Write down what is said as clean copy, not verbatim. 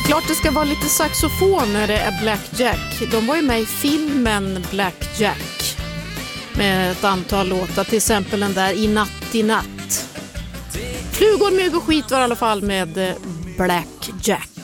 Klart det ska vara lite saxofon när det är Black Jack. De var ju med i filmen Black Jack med ett antal låtar, till exempel den där I natt i natt. Flugor, mygg och skit var i alla fall med Black Jack.